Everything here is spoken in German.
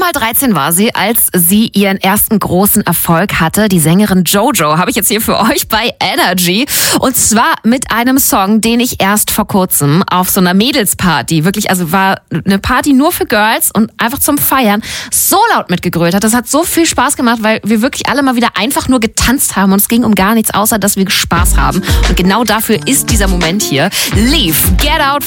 mal 13 war sie, als sie ihren ersten großen Erfolg hatte. Die Sängerin JoJo habe ich jetzt hier für euch bei Energy. Und zwar mit einem Song, den ich erst vor kurzem auf so einer Mädelsparty, wirklich, also war eine Party nur für Girls und einfach zum Feiern, so laut mitgegrölt hat. Das hat so viel Spaß gemacht, weil wir wirklich alle mal wieder einfach nur getanzt haben und es ging um gar nichts, außer dass wir Spaß haben. Und genau dafür ist dieser Moment hier. Leave, Get Out